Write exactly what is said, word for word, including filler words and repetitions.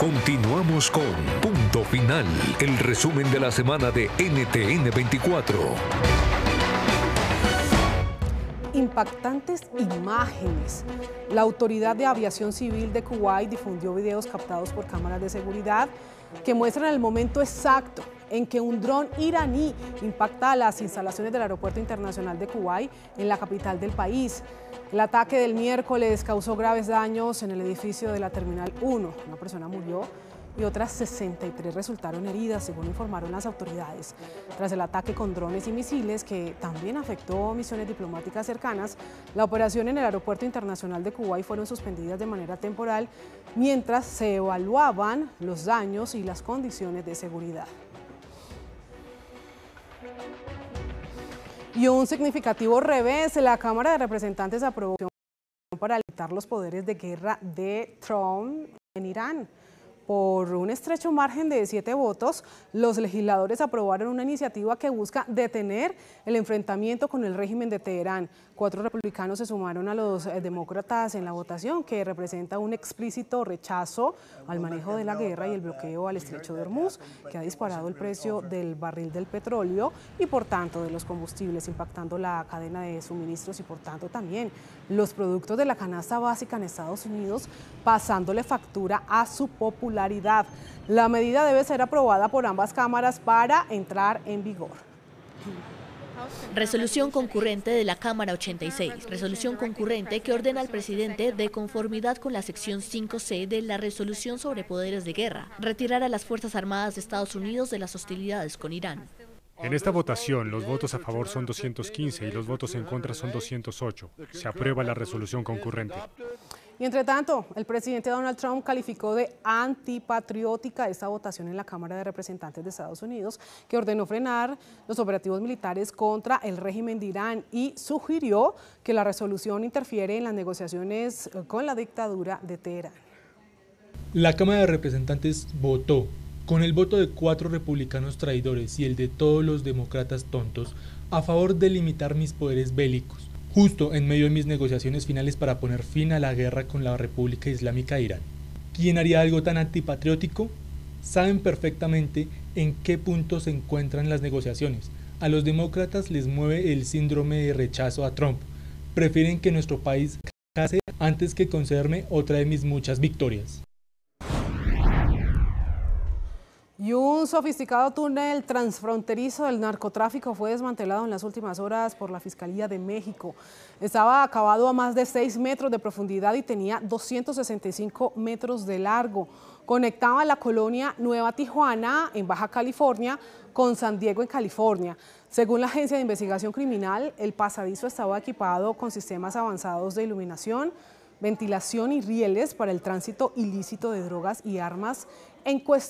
Continuamos con Punto Final, el resumen de la semana de N T N veinticuatro. Impactantes imágenes. La Autoridad de Aviación Civil de Kuwait difundió videos captados por cámaras de seguridad que muestran el momento exacto en que un dron iraní impacta las instalaciones del Aeropuerto Internacional de Kuwait en la capital del país. El ataque del miércoles causó graves daños en el edificio de la Terminal uno. Una persona murió y otras sesenta y tres resultaron heridas, según informaron las autoridades. Tras el ataque con drones y misiles, que también afectó misiones diplomáticas cercanas, la operación en el Aeropuerto Internacional de Kuwait fueron suspendidas de manera temporal mientras se evaluaban los daños y las condiciones de seguridad. Y un significativo revés, la Cámara de Representantes aprobó para limitar los poderes de guerra de Trump en Irán. Por un estrecho margen de siete votos, los legisladores aprobaron una iniciativa que busca detener el enfrentamiento con el régimen de Teherán. Cuatro republicanos se sumaron a los demócratas en la votación, que representa un explícito rechazo al manejo de la guerra y el bloqueo al estrecho de Hormuz, que ha disparado el precio del barril del petróleo y por tanto de los combustibles, impactando la cadena de suministros y por tanto también los productos de la canasta básica en Estados Unidos, pasándole factura a su popularidad. La medida debe ser aprobada por ambas cámaras para entrar en vigor. Resolución concurrente de la Cámara ochenta y seis, resolución concurrente que ordena al presidente, de conformidad con la sección cinco C de la resolución sobre poderes de guerra, retirar a las Fuerzas Armadas de Estados Unidos de las hostilidades con Irán. En esta votación, los votos a favor son doscientos quince y los votos en contra son doscientos ocho. Se aprueba la resolución concurrente. Y entre tanto, el presidente Donald Trump calificó de antipatriótica esta votación en la Cámara de Representantes de Estados Unidos, que ordenó frenar los operativos militares contra el régimen de Irán y sugirió que la resolución interfiere en las negociaciones con la dictadura de Teherán. La Cámara de Representantes votó, con el voto de cuatro republicanos traidores y el de todos los demócratas tontos, a favor de limitar mis poderes bélicos, justo en medio de mis negociaciones finales para poner fin a la guerra con la República Islámica de Irán. ¿Quién haría algo tan antipatriótico? Saben perfectamente en qué punto se encuentran las negociaciones. A los demócratas les mueve el síndrome de rechazo a Trump. Prefieren que nuestro país case antes que concederme otra de mis muchas victorias. Y un sofisticado túnel transfronterizo del narcotráfico fue desmantelado en las últimas horas por la Fiscalía de México. Estaba acabado a más de seis metros de profundidad y tenía doscientos sesenta y cinco metros de largo. Conectaba la colonia Nueva Tijuana, en Baja California, con San Diego, en California. Según la Agencia de Investigación Criminal, el pasadizo estaba equipado con sistemas avanzados de iluminación, ventilación y rieles para el tránsito ilícito de drogas y armas en cuestión.